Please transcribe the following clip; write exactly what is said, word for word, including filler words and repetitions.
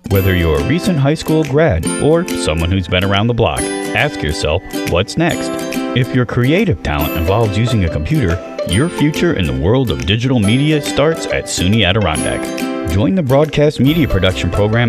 Whether you're a recent high school grad or someone who's been around the block, ask yourself, what's next? If your creative talent involves using a computer, your future in the world of digital media starts at SUNY Adirondack. Join the broadcast media production program